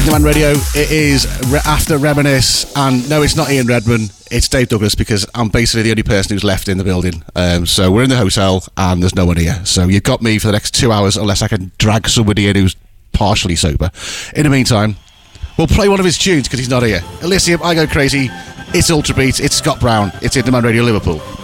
Man Radio. It is after Reminisce, and no, it's not Ian Redman, it's Dave Douglas, because I'm basically the only person who's left in the building. So we're in the hotel and there's no one here. So you've got me for the next 2 hours, unless I can drag somebody in who's partially sober. In the meantime, we'll play one of his tunes because he's not here. Elysium, I Go Crazy, it's Ultra Beat, it's Scott Brown, it's Interman Radio Liverpool.